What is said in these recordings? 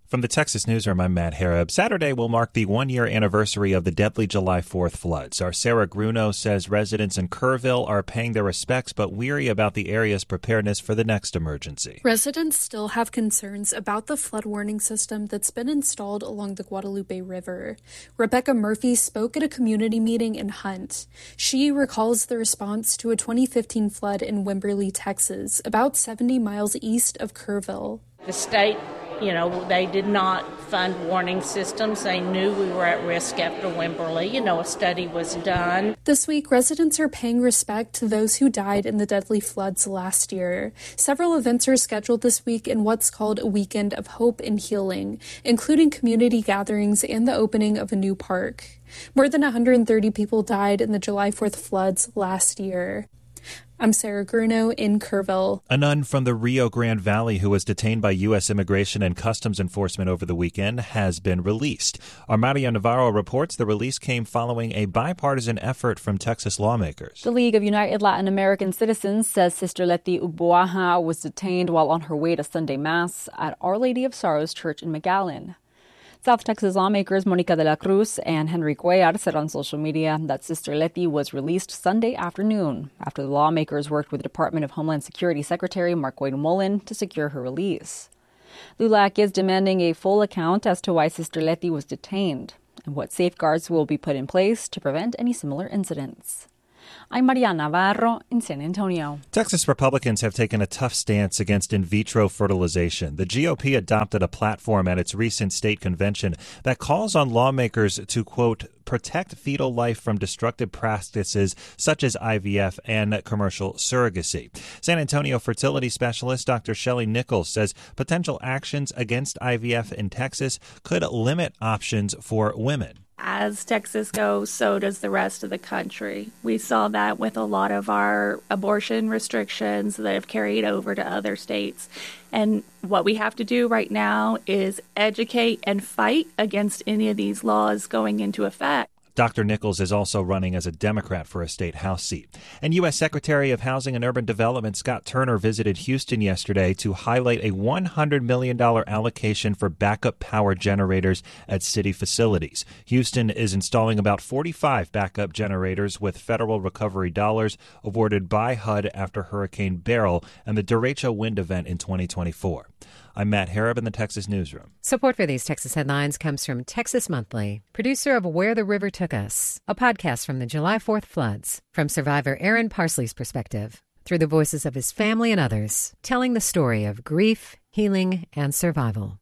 From the Texas Newsroom, I'm Matt Harrab. Saturday will mark the one-year anniversary of the deadly July 4th floods. Our Sarah Gruno says residents in Kerrville are paying their respects but weary about the area's preparedness for the next emergency. Residents still have concerns about the flood warning system that's been installed along the Guadalupe River. Rebecca Murphy spoke at a community meeting in Hunt. She recalls the response to a 2015 flood in Wimberley, Texas, about 70 miles east of Kerrville. The state, they did not fund warning systems. They knew we were at risk after Wimberley. A study was done. This week, residents are paying respect to those who died in the deadly floods last year. Several events are scheduled this week in what's called a weekend of hope and healing, including community gatherings and the opening of a new park. More than 130 people died in the July 4th floods last year. I'm Sarah Gruno in Kerrville. A nun from the Rio Grande Valley who was detained by U.S. Immigration and Customs Enforcement over the weekend has been released. Our Maria Navarro reports the release came following a bipartisan effort from Texas lawmakers. The League of United Latin American Citizens says Sister Leti Ubuaja was detained while on her way to Sunday Mass at Our Lady of Sorrows Church in McAllen. South Texas lawmakers Monica de la Cruz and Henry Cuellar said on social media that Sister Leti was released Sunday afternoon after the lawmakers worked with the Department of Homeland Security Secretary Markwayne Mullin to secure her release. LULAC is demanding a full account as to why Sister Leti was detained and what safeguards will be put in place to prevent any similar incidents. I'm Maria Navarro in San Antonio. Texas Republicans have taken a tough stance against in vitro fertilization. The GOP adopted a platform at its recent state convention that calls on lawmakers to, quote, protect fetal life from destructive practices such as IVF and commercial surrogacy. San Antonio fertility specialist Dr. Shelley Nichols says potential actions against IVF in Texas could limit options for women. As Texas goes, so does the rest of the country. We saw that with a lot of our abortion restrictions that have carried over to other states. And what we have to do right now is educate and fight against any of these laws going into effect. Dr. Nichols is also running as a Democrat for a state House seat. And U.S. Secretary of Housing and Urban Development Scott Turner visited Houston yesterday to highlight a $100 million allocation for backup power generators at city facilities. Houston is installing about 45 backup generators with federal recovery dollars awarded by HUD after Hurricane Beryl and the derecho wind event in 2024. I'm Matt Harrab in the Texas Newsroom. Support for these Texas headlines comes from Texas Monthly, producer of Where the River Took Us, a podcast from the July 4th floods, from survivor Aaron Parsley's perspective, through the voices of his family and others, telling the story of grief, healing, and survival.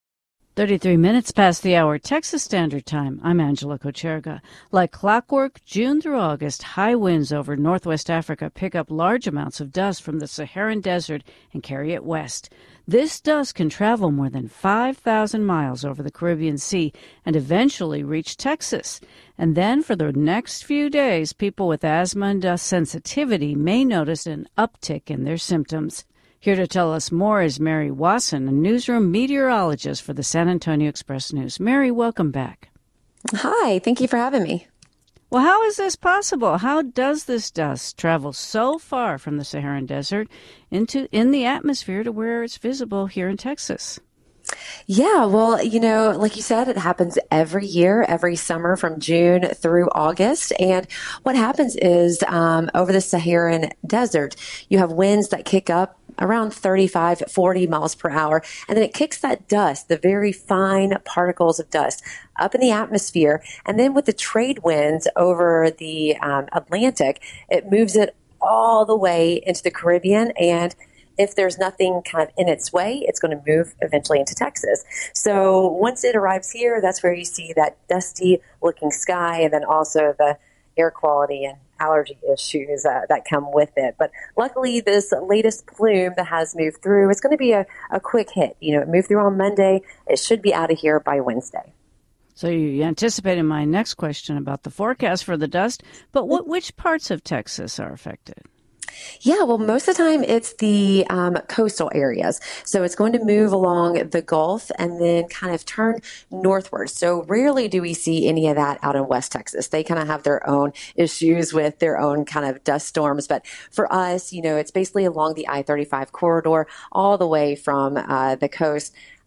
33 minutes past the hour, Texas Standard Time. I'm Angela Kocherga. Like clockwork, June through August, high winds over northwest Africa pick up large amounts of dust from the Saharan Desert and carry it west. This dust can travel more than 5,000 miles over the Caribbean Sea and eventually reach Texas. And then for the next few days, people with asthma and dust sensitivity may notice an uptick in their symptoms. Here to tell us more is Mary Wasson, a newsroom meteorologist for the San Antonio Express News. Mary, welcome back. Hi, thank you for having me. Well, how is this possible? How does this dust travel so far from the Saharan Desert in the atmosphere to where it's visible here in Texas? Yeah, well, like you said, it happens every year, every summer from June through August. And what happens is over the Saharan Desert, you have winds that kick up around 35, 40 miles per hour. And then it kicks that dust, the very fine particles of dust, up in the atmosphere. And then with the trade winds over the Atlantic, it moves it all the way into the Caribbean. And if there's nothing kind of in its way, it's going to move eventually into Texas. So once it arrives here, that's where you see that dusty looking sky and then also the air quality and allergy issues that come with it. But luckily, this latest plume that has moved through, it's going to be a quick hit. It moved through on Monday. It should be out of here by Wednesday. So you anticipated my next question about the forecast for the dust, but which parts of Texas are affected? Yeah, well, most of the time it's the coastal areas. So it's going to move along the Gulf and then kind of turn northward. So rarely do we see any of that out in West Texas. They kind of have their own issues with their own kind of dust storms. But for us, it's basically along the I-35 corridor all the way from the coast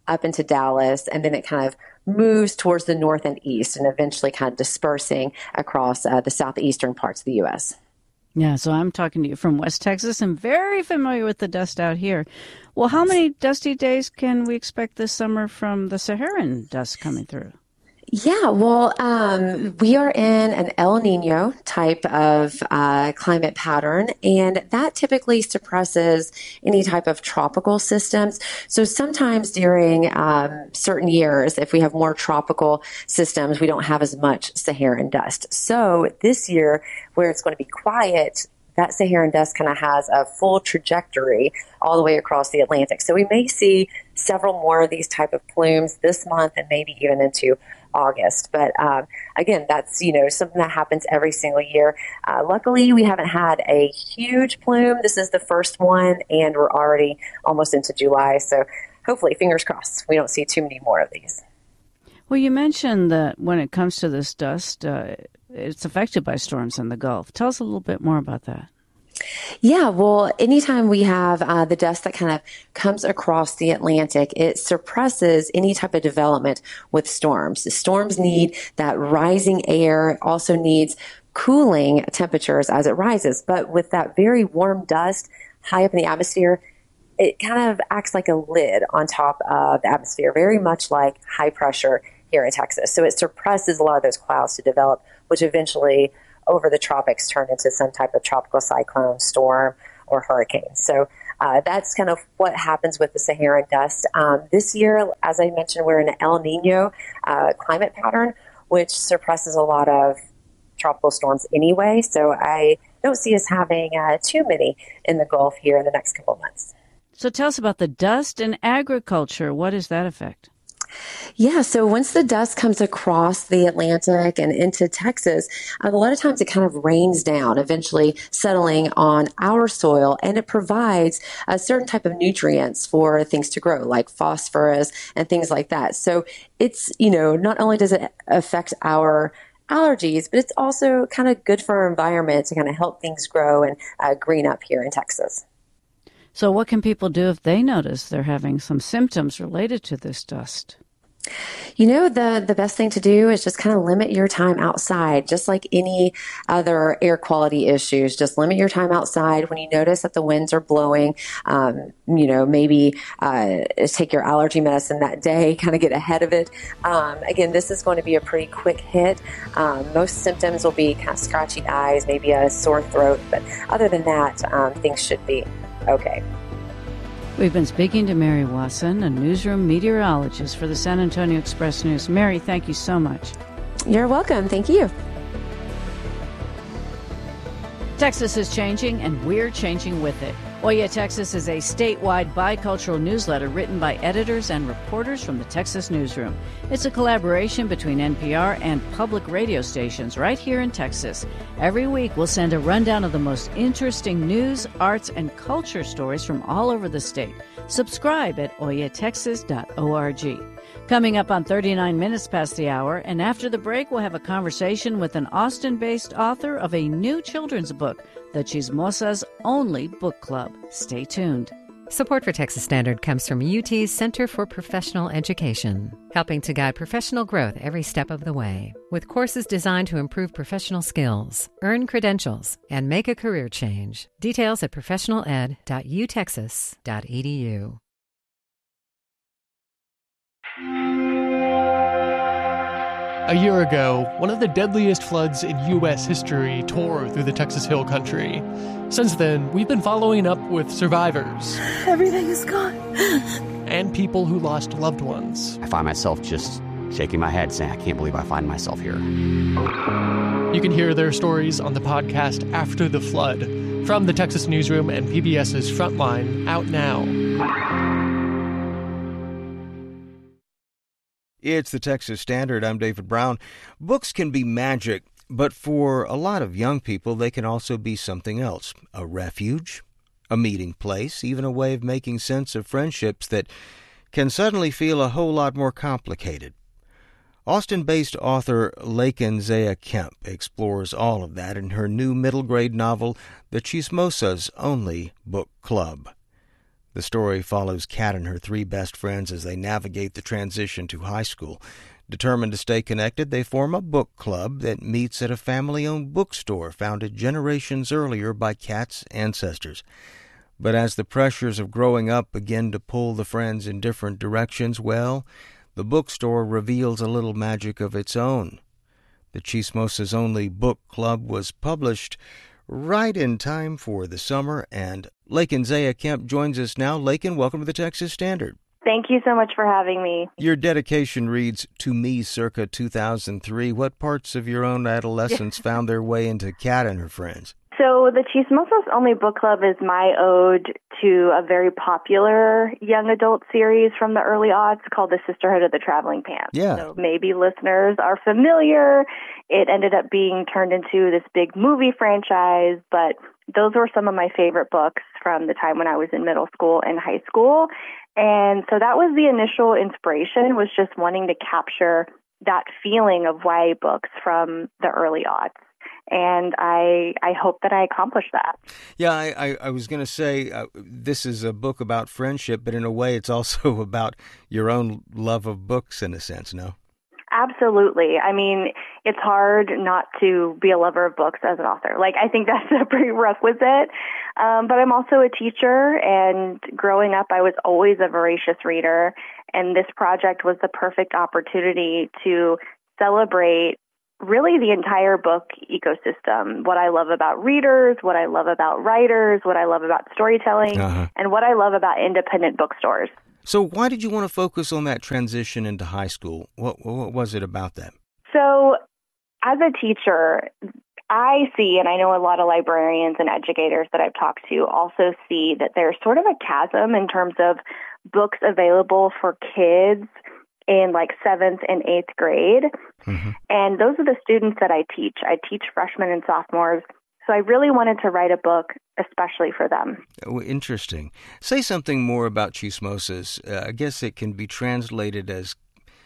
up into Dallas, and then it kind of moves towards the north and east and eventually kind of dispersing across the southeastern parts of the U.S. Yeah, so I'm talking to you from West Texas. I'm very familiar with the dust out here. Well, how many dusty days can we expect this summer from the Saharan dust coming through? Yeah, well, we are in an El Nino type of climate pattern, and that typically suppresses any type of tropical systems. So sometimes during certain years, if we have more tropical systems, we don't have as much Saharan dust. So this year, where it's going to be quiet, that Saharan dust kind of has a full trajectory all the way across the Atlantic. So we may see several more of these type of plumes this month and maybe even into August. But again, that's, something that happens every single year. Luckily, we haven't had a huge plume. This is the first one, and we're already almost into July. So hopefully, fingers crossed, we don't see too many more of these. Well, you mentioned that when it comes to this dust, it's affected by storms in the Gulf. Tell us a little bit more about that. Yeah, well, anytime we have the dust that kind of comes across the Atlantic, it suppresses any type of development with storms. The storms need that rising air. It also needs cooling temperatures as it rises. But with that very warm dust high up in the atmosphere, it kind of acts like a lid on top of the atmosphere, very much like high pressure here in Texas. So it suppresses a lot of those clouds to develop, which eventually over the tropics turn into some type of tropical cyclone, storm, or hurricane. So that's kind of what happens with the Saharan dust. This year, as I mentioned, we're in an El Nino climate pattern, which suppresses a lot of tropical storms anyway. So I don't see us having too many in the Gulf here in the next couple of months. So tell us about the dust and agriculture. What does that affect? Yeah, so once the dust comes across the Atlantic and into Texas, a lot of times it kind of rains down, eventually settling on our soil, and it provides a certain type of nutrients for things to grow, like phosphorus and things like that. So it's, not only does it affect our allergies, but it's also kind of good for our environment to kind of help things grow and green up here in Texas. So what can people do if they notice they're having some symptoms related to this dust? The best thing to do is just kind of limit your time outside, just like any other air quality issues. Just limit your time outside. When you notice that the winds are blowing, maybe take your allergy medicine that day, kind of get ahead of it. Again, this is going to be a pretty quick hit. Most symptoms will be kind of scratchy eyes, maybe a sore throat, but other than that, things should be okay. We've been speaking to Mary Wasson, a newsroom meteorologist for the San Antonio Express News. Mary, thank you so much. You're welcome. Thank you. Texas is changing, and we're changing with it. Oye Texas is a statewide bicultural newsletter written by editors and reporters from the Texas newsroom. It's a collaboration between NPR and public radio stations right here in Texas. Every week, we'll send a rundown of the most interesting news, arts, and culture stories from all over the state. Subscribe at oyetexas.org. Coming up on 39 minutes past the hour, and after the break, we'll have a conversation with an Austin-based author of a new children's book, the Chismosas Only Book Club. Stay tuned. Support for Texas Standard comes from UT's Center for Professional Education, helping to guide professional growth every step of the way, with courses designed to improve professional skills, earn credentials, and make a career change. Details at professionaled.utexas.edu. A year ago, one of the deadliest floods in U.S. history tore through the Texas Hill Country. Since then, we've been following up with survivors. Everything is gone. And people who lost loved ones. I find myself just shaking my head saying, I can't believe I find myself here. You can hear their stories on the podcast After the Flood, from the Texas Newsroom and PBS's Frontline, out now. It's the Texas Standard. I'm David Brown. Books can be magic, but for a lot of young people, they can also be something else. A refuge, a meeting place, even a way of making sense of friendships that can suddenly feel a whole lot more complicated. Austin-based author Laken Zaya Kemp explores all of that in her new middle-grade novel, The Chismosas Only Book Club. The story follows Kat and her three best friends as they navigate the transition to high school. Determined to stay connected, they form a book club that meets at a family-owned bookstore founded generations earlier by Kat's ancestors. But as the pressures of growing up begin to pull the friends in different directions, well, the bookstore reveals a little magic of its own. The Chismosas Only book club was published right in time for the summer, and Lakin Zaya Kemp joins us now. Lakin, welcome to the Texas Standard. Thank you so much for having me. Your dedication reads, "To me circa 2003. What parts of your own adolescence found their way into Kat and her friends? So the Chismosas Only book club is my ode to a very popular young adult series from the early aughts called The Sisterhood of the Traveling Pants. Yeah. So maybe listeners are familiar. It ended up being turned into this big movie franchise, but those were some of my favorite books from the time when I was in middle school and high school. And so that was the initial inspiration, was just wanting to capture that feeling of YA books from the early aughts. And I hope that I accomplished that. Yeah, I was going to say this is a book about friendship, but in a way it's also about your own love of books in a sense, no? Absolutely. I mean, it's hard not to be a lover of books as an author. Like, I think that's a prerequisite. But I'm also a teacher, and growing up, I was always a voracious reader. And this project was the perfect opportunity to celebrate really the entire book ecosystem, what I love about readers, what I love about writers, what I love about storytelling, and what I love about independent bookstores. So why did you want to focus on that transition into high school? What was it about that? So as a teacher, I see, and I know a lot of librarians and educators that I've talked to also see that there's sort of a chasm in terms of books available for kids in like 7th and 8th grade. Mm-hmm. And those are the students that I teach. I teach freshmen and sophomores. So I really wanted to write a book especially for them. Oh, interesting. Say something more about Chismosas. I guess it can be translated as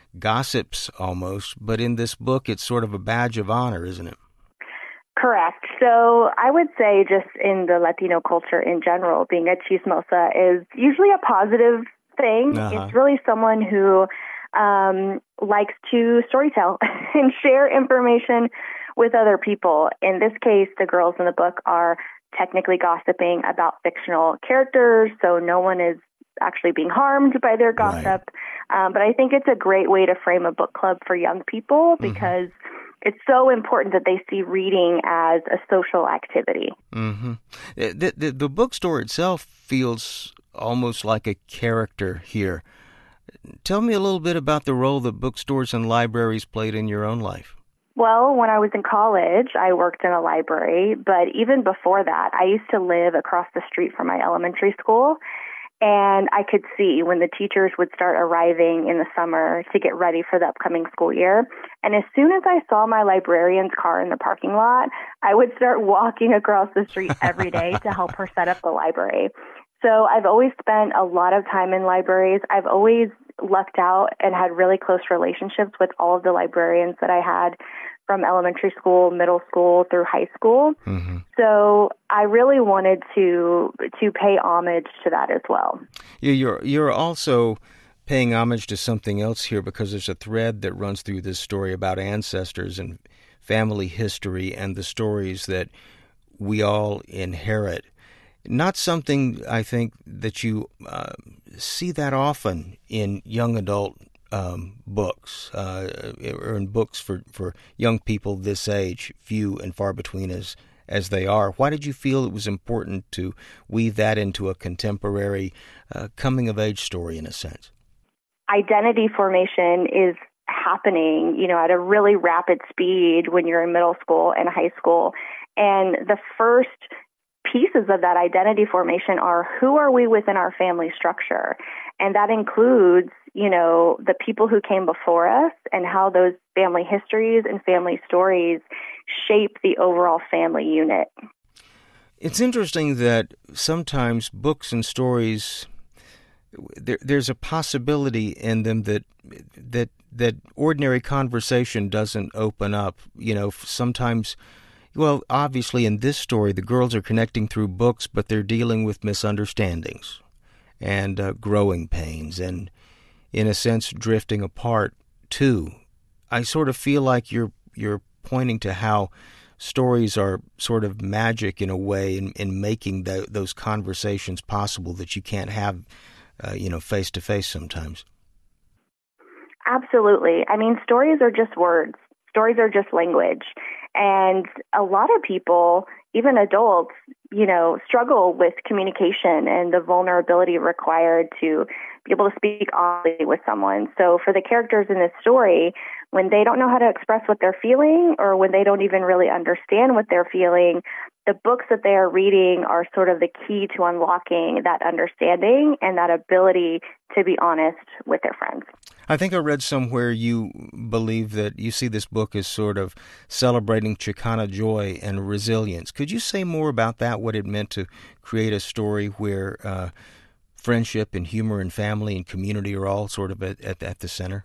gossips almost, but in this book it's sort of a badge of honor, isn't it? Correct. So I would say just in the Latino culture in general, being a chismosa is usually a positive thing. It's really someone who likes to storytell and share information with other people. In this case, the girls in the book are technically gossiping about fictional characters, so no one is actually being harmed by their gossip. Right. But I think it's a great way to frame a book club for young people because it's so important that they see reading as a social activity. Mm-hmm. The bookstore itself feels almost like a character here. Tell me a little bit about the role that bookstores and libraries played in your own life. Well, when I was in college, I worked in a library, but even before that, I used to live across the street from my elementary school, and I could see when the teachers would start arriving in the summer to get ready for the upcoming school year. And as soon as I saw my librarian's car in the parking lot, I would start walking across the street every day to help her set up the library. So I've always spent a lot of time in libraries. I've always lucked out and had really close relationships with all of the librarians that I had from elementary school, middle school, through high school. Mm-hmm. So I really wanted to pay homage to that as well. You're also paying homage to something else here because there's a thread that runs through this story about ancestors and family history and the stories that we all inherit. Not something, I think, that you see that often in young adult books, or in books for young people this age, few and far between as they are. Why did you feel it was important to weave that into a contemporary coming-of-age story, in a sense? Identity formation is happening, at a really rapid speed when you're in middle school and high school. And the first pieces of that identity formation are, who are we within our family structure? And that includes, the people who came before us and how those family histories and family stories shape the overall family unit. It's interesting that sometimes books and stories, there's a possibility in them that ordinary conversation doesn't open up. Sometimes, well, obviously in this story, the girls are connecting through books, but they're dealing with misunderstandings. and growing pains and, in a sense, drifting apart too. I sort of feel like you're pointing to how stories are sort of magic in a way in making those conversations possible that you can't have, face to face sometimes. Absolutely. I mean, stories are just words. Stories are just language. And a lot of people, even adults, struggle with communication and the vulnerability required to be able to speak honestly with someone. So for the characters in this story, when they don't know how to express what they're feeling or when they don't even really understand what they're feeling, the books that they are reading are sort of the key to unlocking that understanding and that ability to be honest with their friends. I think I read somewhere you believe that you see this book as sort of celebrating Chicana joy and resilience. Could you say more about that, what it meant to create a story where friendship and humor and family and community are all sort of at the center?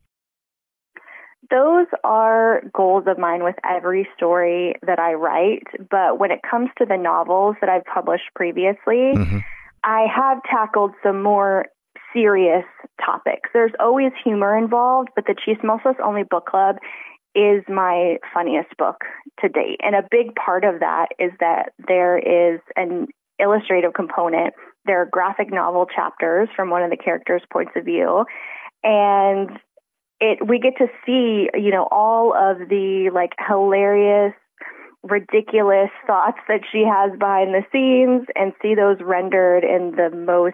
Those are goals of mine with every story that I write, but when it comes to the novels that I've published previously, I have tackled some more serious topics. There's always humor involved, but the Chismosos Only Book Club is my funniest book to date. And a big part of that is that there is an illustrative component. There are graphic novel chapters from one of the characters' points of view, and we get to see, all of the hilarious, ridiculous thoughts that she has behind the scenes and see those rendered in the most,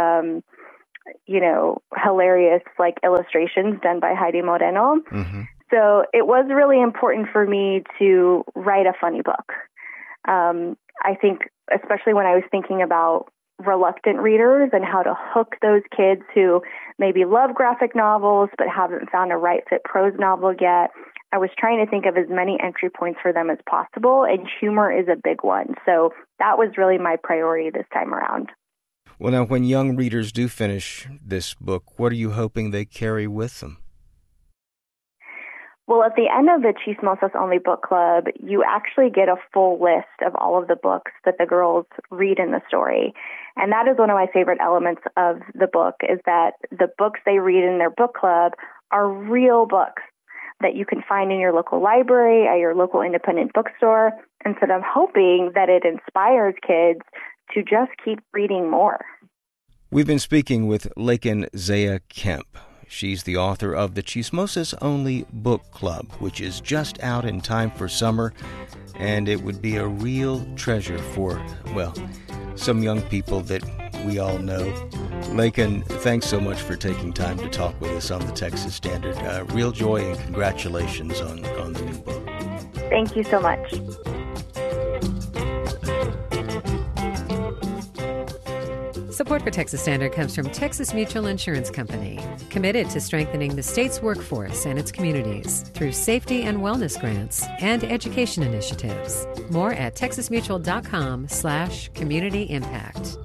hilarious illustrations done by Heidi Moreno. So it was really important for me to write a funny book. I think, especially when I was thinking about reluctant readers and how to hook those kids who maybe love graphic novels but haven't found a right fit prose novel yet, I was trying to think of as many entry points for them as possible, and humor is a big one. So that was really my priority this time around. Well, now, when young readers do finish this book, what are you hoping they carry with them? Well, at the end of the Chismosos Only Book Club, you actually get a full list of all of the books that the girls read in the story. And that is one of my favorite elements of the book, is that the books they read in their book club are real books that you can find in your local library, at your local independent bookstore. And so I'm hoping that it inspires kids to just keep reading more. We've been speaking with Lakin Zaya Kemp. She's the author of the Chismosos Only Book Club, which is just out in time for summer, and it would be a real treasure for, some young people that we all know. Lakin, thanks so much for taking time to talk with us on the Texas Standard. Real joy and congratulations on the new book. Thank you so much. Support for Texas Standard comes from Texas Mutual Insurance Company, committed to strengthening the state's workforce and its communities through safety and wellness grants and education initiatives. More at texasmutual.com/community impact.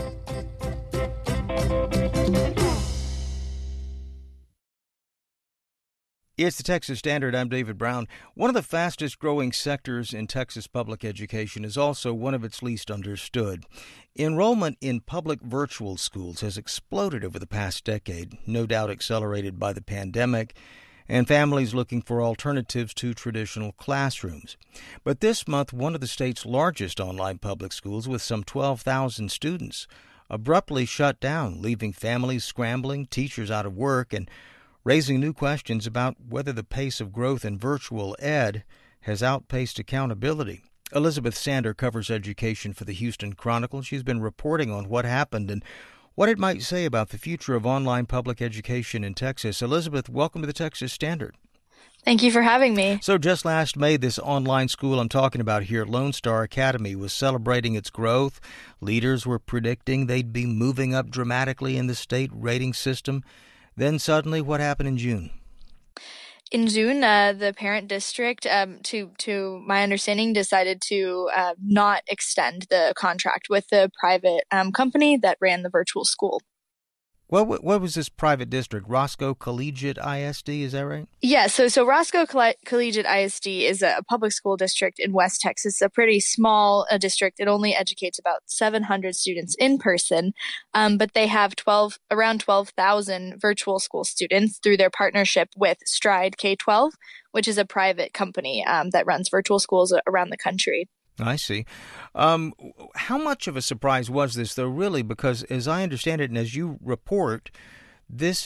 It's the Texas Standard. I'm David Brown. One of the fastest growing sectors in Texas public education is also one of its least understood. Enrollment in public virtual schools has exploded over the past decade, no doubt accelerated by the pandemic, and families looking for alternatives to traditional classrooms. But this month, one of the state's largest online public schools, with some 12,000 students, abruptly shut down, leaving families scrambling, teachers out of work, and raising new questions about whether the pace of growth in virtual ed has outpaced accountability. Elizabeth Sander covers education for the Houston Chronicle. She's been reporting on what happened and what it might say about the future of online public education in Texas. Elizabeth, welcome to the Texas Standard. Thank you for having me. So just last May, this online school I'm talking about here, Lone Star Academy, was celebrating its growth. Leaders were predicting they'd be moving up dramatically in the state rating system. Then suddenly, what happened in June? In June, the parent district, to my understanding, decided to not extend the contract with the private company that ran the virtual school. What was this private district? Roscoe Collegiate ISD, is that right? Yeah, so Roscoe Collegiate ISD is a public school district in West Texas, a pretty small district. It only educates about 700 students in person, but they have around 12,000 virtual school students through their partnership with Stride K-12, which is a private company that runs virtual schools around the country. I see. How much of a surprise was this, though, really? Because as I understand it, and as you report, this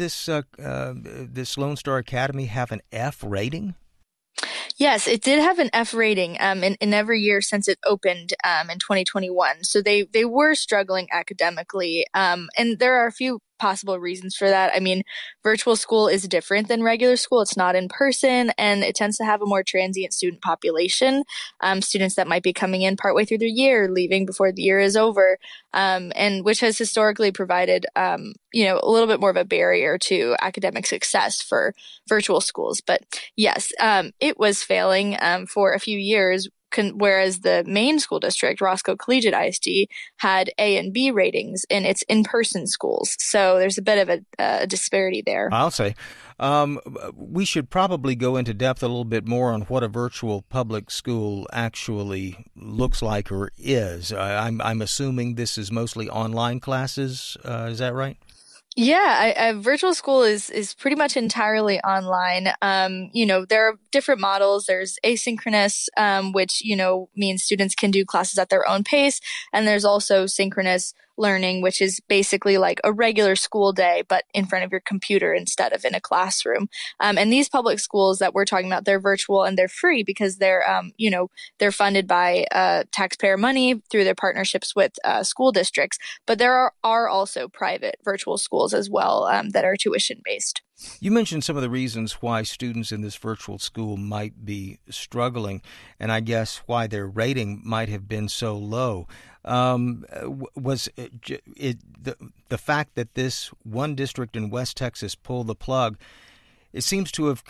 Lone Star Academy have an F rating? Yes, it did have an F rating in every year since it opened in 2021. So they were struggling academically, and there are a few possible reasons for that. I mean, virtual school is different than regular school. It's not in person, and it tends to have a more transient student population, students that might be coming in partway through their year, leaving before the year is over, and which has historically provided, a little bit more of a barrier to academic success for virtual schools. But yes, it was failing for a few years. Whereas the main school district, Roscoe Collegiate ISD, had A and B ratings in its in-person schools. So there's a bit of a disparity there. I'll say. We should probably go into depth a little bit more on what a virtual public school actually looks like or is. I'm assuming this is mostly online classes. Is that right? Yeah, virtual school is pretty much entirely online. There are different models. There's asynchronous, which, means students can do classes at their own pace. And there's also synchronous learning, which is basically like a regular school day, but in front of your computer instead of in a classroom. And these public schools that we're talking about, they're virtual and they're free because they're funded by taxpayer money through their partnerships with school districts. But there are also private virtual schools as well that are tuition based. You mentioned some of the reasons why students in this virtual school might be struggling, and I guess why their rating might have been so low. Was it the fact that this one district in West Texas pulled the plug? It seems to have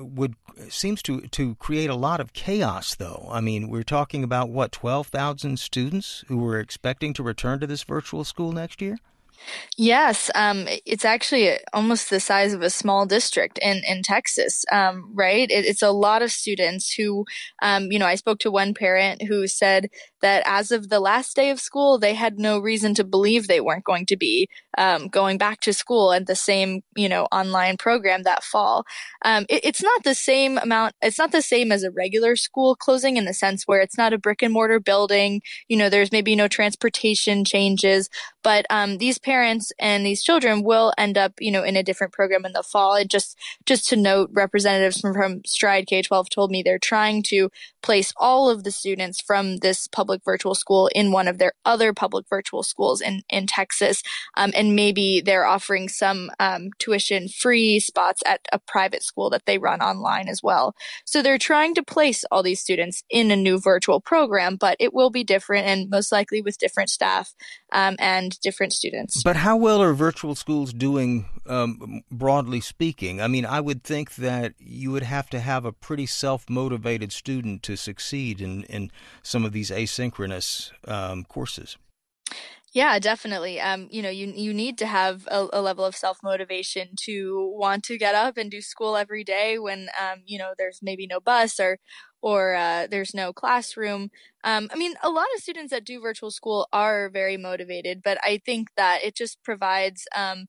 to create a lot of chaos, though. I mean, we're talking about 12,000 students who were expecting to return to this virtual school next year? Yes, it's actually almost the size of a small district in Texas, right? It's a lot of students who, I spoke to one parent who said that as of the last day of school, they had no reason to believe they weren't going to be going back to school at the same, online program that fall. It's not the same amount. It's not the same as a regular school closing in the sense where it's not a brick and mortar building. There's maybe no transportation changes, but these parents and these children will end up, in a different program in the fall. And just to note, representatives from Stride K-12 told me they're trying to place all of the students from this public virtual school in one of their other public virtual schools in Texas. And maybe they're offering some tuition-free spots at a private school that they run online as well. So they're trying to place all these students in a new virtual program, but it will be different and most likely with different staff and different students. But how well are virtual schools doing, broadly speaking? I mean, I would think that you would have to have a pretty self-motivated student to succeed in some of these asynchronous courses. Yeah, definitely. You need to have a level of self-motivation to want to get up and do school every day when, there's maybe no bus or there's no classroom. A lot of students that do virtual school are very motivated, but I think that it just provides,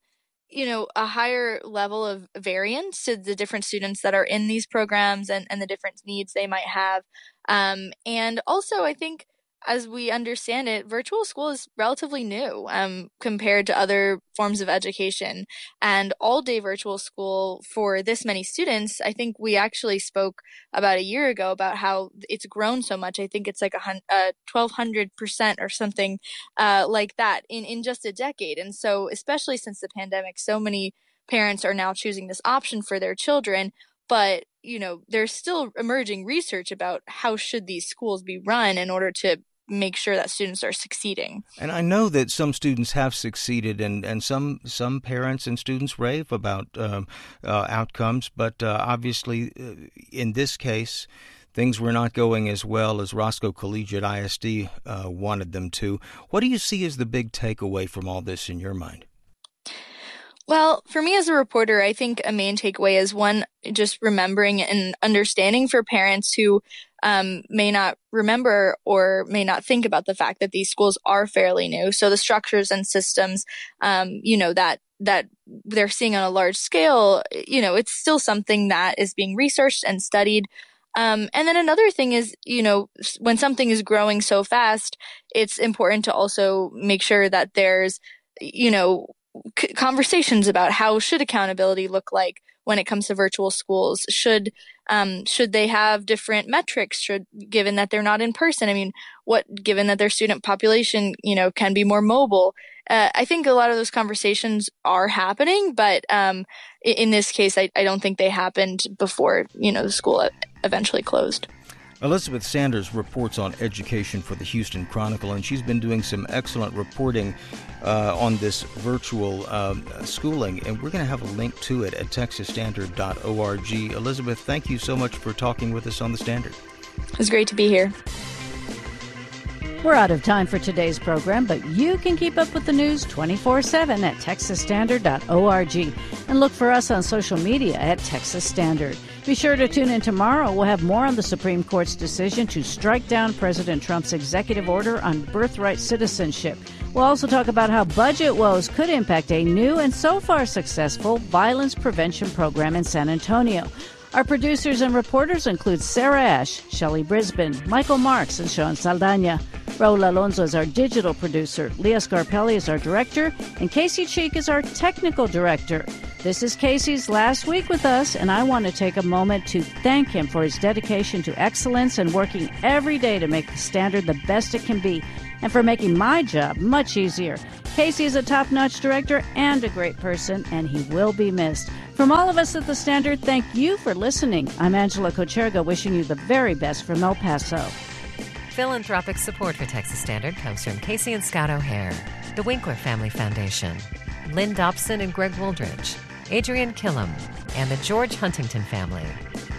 a higher level of variance to the different students that are in these programs and the different needs they might have. And also, I think, as we understand it, virtual school is relatively new compared to other forms of education. And all-day virtual school for this many students, I think we actually spoke about a year ago about how it's grown so much. I think it's like 1,200% or something like that in just a decade. And so, especially since the pandemic, so many parents are now choosing this option for their children. But, there's still emerging research about how should these schools be run in order to make sure that students are succeeding. And I know that some students have succeeded, and some parents and students rave about outcomes, but obviously in this case, things were not going as well as Roscoe Collegiate ISD wanted them to. What do you see as the big takeaway from all this in your mind? Well, for me as a reporter, I think a main takeaway is one, just remembering and understanding for parents who may not remember or may not think about the fact that these schools are fairly new. So the structures and systems, that they're seeing on a large scale, it's still something that is being researched and studied. And then another thing is, when something is growing so fast, it's important to also make sure that there's, conversations about how should accountability look like when it comes to virtual schools. Should they have different metrics? Given that they're not in person? I mean, given that their student population, can be more mobile? I think a lot of those conversations are happening, but in this case, I don't think they happened before, the school eventually closed. Elizabeth Sanders reports on education for the Houston Chronicle, and she's been doing some excellent reporting on this virtual schooling, and we're going to have a link to it at texasstandard.org. Elizabeth, thank you so much for talking with us on The Standard. It was great to be here. We're out of time for today's program, but you can keep up with the news 24/7 at texasstandard.org and look for us on social media at Texas Standard. Be sure to tune in tomorrow. We'll have more on the Supreme Court's decision to strike down President Trump's executive order on birthright citizenship. We'll also talk about how budget woes could impact a new and so far successful violence prevention program in San Antonio. Our producers and reporters include Sarah Ash, Shelley Brisbane, Michael Marks, and Sean Saldana. Raul Alonso is our digital producer, Leah Scarpelli is our director, and Casey Cheek is our technical director. This is Casey's last week with us, and I want to take a moment to thank him for his dedication to excellence and working every day to make the Standard the best it can be, and for making my job much easier. Casey is a top-notch director and a great person, and he will be missed. From all of us at The Standard, thank you for listening. I'm Angela Kocherga, wishing you the very best from El Paso. Philanthropic support for Texas Standard comes from Casey and Scott O'Hare, the Winkler Family Foundation, Lynn Dobson and Greg Wooldridge, Adrian Killam, and the George Huntington family.